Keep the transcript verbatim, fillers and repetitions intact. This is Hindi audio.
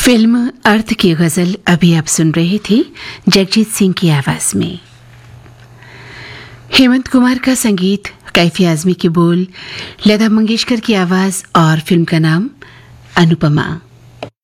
फिल्म अर्थ की गजल अभी आप सुन रहे थे जगजीत सिंह की आवाज में। हेमंत कुमार का संगीत, कैफी आजमी के बोल, लता मंगेशकर की आवाज और फिल्म का नाम अनुपमा।